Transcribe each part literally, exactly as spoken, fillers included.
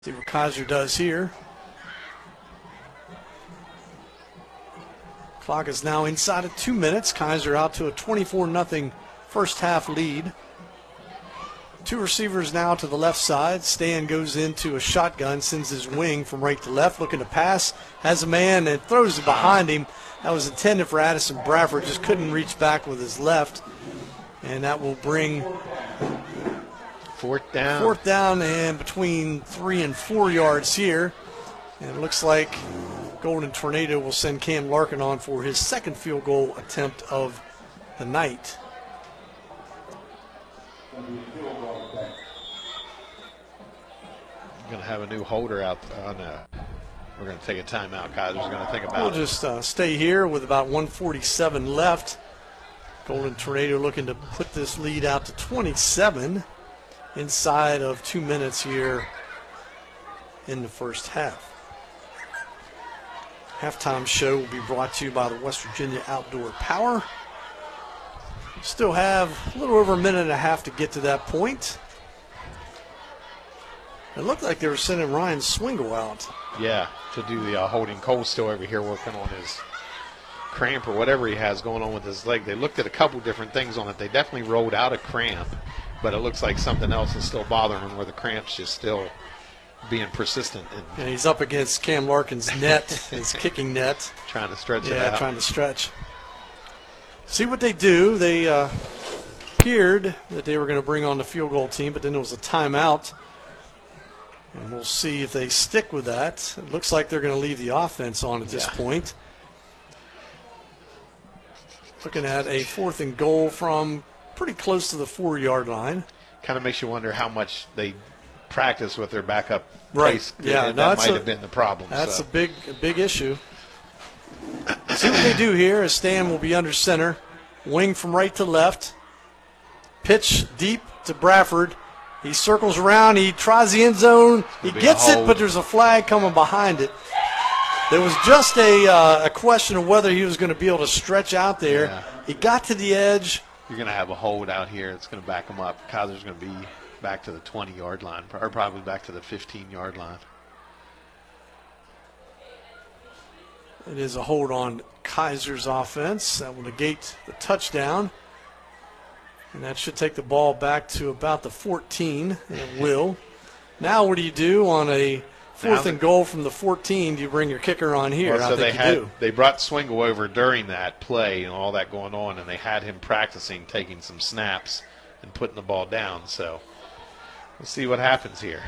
See what Kaiser does here. Clock is now inside of two minutes. Kaiser out to a twenty-four nothing first half lead. Two receivers now to the left side. Stan goes into a shotgun, sends his wing from right to left, looking to pass. Has a man and throws it behind him. That was intended for Addison Bradford, just couldn't reach back with his left. And that will bring fourth down. Fourth down and between three and four yards here. And it looks like Golden Tornado will send Cam Larkin on for his second field goal attempt of the night. We're going to have a new holder out on uh, we're going to take a timeout. Kaiser's going to think about we'll it. We'll just uh, stay here with about one forty-seven left. Golden Tornado looking to put this lead out to twenty-seven inside of two minutes here in the first half. Halftime show will be brought to you by the West Virginia Outdoor Power. Still have a little over a minute and a half to get to that point. It looked like they were sending Ryan Swingle out. Yeah, to do the uh, holding. Cole's still over here working on his cramp or whatever he has going on with his leg. They looked at a couple different things on it. They definitely rolled out a cramp, but it looks like something else is still bothering him where the cramp's just still being persistent. And, and he's up against Cam Larkin's net, his kicking net. Trying to stretch yeah, it out. Yeah, trying to stretch. See what they do. They uh, appeared that they were going to bring on the field goal team, but then there was a timeout. And we'll see if they stick with that. It looks like they're going to leave the offense on at this yeah. point. Looking at a fourth and goal from pretty close to the four-yard line. Kind of makes you wonder how much they practice with their backup right. pace. Yeah, that no, might a, have been the problem. That's so. a big, a big issue. See what they do here. Stan will be under center. Wing from right to left. Pitch deep to Bradford. He circles around. He tries the end zone. He gets it, but there's a flag coming behind it. There was just a, uh, a question of whether he was going to be able to stretch out there. Yeah. He got to the edge. You're going to have a hold out here. It's going to back him up. Kaiser's going to be back to the twenty-yard line, or probably back to the fifteen-yard line. It is a hold on Kaiser's offense. That will negate the touchdown. And that should take the ball back to about the fourteen. And it will. Now what do you do on a fourth and goal from the fourteen? Do you bring your kicker on here? Well, so I think they you had do. they brought Swingle over during that play and all that going on, and they had him practicing taking some snaps and putting the ball down. So we'll see what happens here.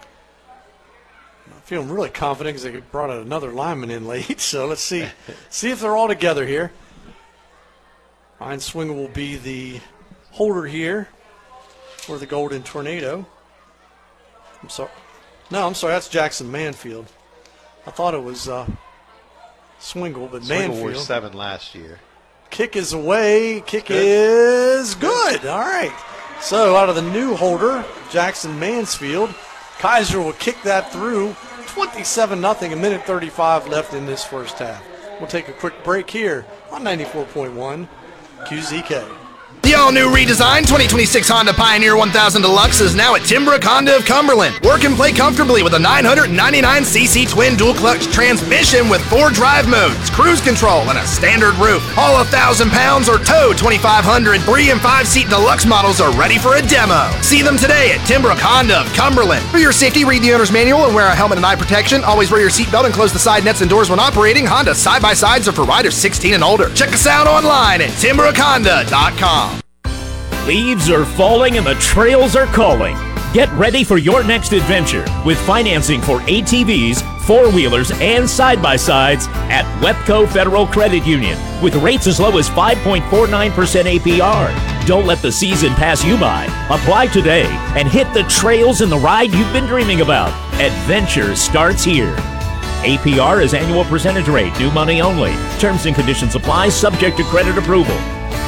I'm feeling really confident because they brought another lineman in late. So let's see see if they're all together here. Ryan Swingle will be the holder here for the Golden Tornado. I'm sorry. No, I'm sorry. That's Jackson Manfield. I thought it was uh, Swingle, but Swingle Manfield. wore seven last year. Kick is away. Kick good. is good. All right. So out of the new holder, Jackson Mansfield, Kaiser will kick that through. twenty-seven nothing, a minute thirty-five left in this first half. We'll take a quick break here on ninety-four point one Q Z K. The all-new redesigned twenty twenty-six Honda Pioneer one thousand Deluxe is now at Timbrook Honda of Cumberland. Work and play comfortably with a nine hundred ninety-nine c c twin dual-clutch transmission with four drive modes, cruise control, and a standard roof. All one thousand pounds or tow twenty-five hundred three and five seat Deluxe models are ready for a demo. See them today at Timbrook Honda of Cumberland. For your safety, read the owner's manual and wear a helmet and eye protection. Always wear your seatbelt and close the side nets and doors when operating. Honda side-by-sides are for riders sixteen and older. Check us out online at timbrook honda dot com. Leaves are falling and the trails are calling. Get ready for your next adventure with financing for A T Vs, four-wheelers, and side-by-sides at Wepco Federal Credit Union with rates as low as five point four nine percent A P R. Don't let the season pass you by. Apply today and hit the trails and the ride you've been dreaming about. Adventure starts here. A P R is annual percentage rate, new money only. Terms and conditions apply, subject to credit approval.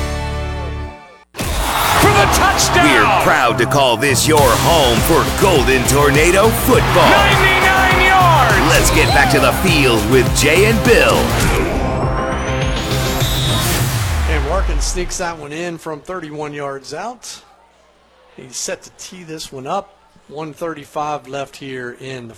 Touchdown! We're proud to call this your home for Golden Tornado football. ninety-nine yards! Let's get back to the field with Jay and Bill. And Larkin sneaks that one in from thirty-one yards out. He's set to tee this one up. one thirty-five left here in the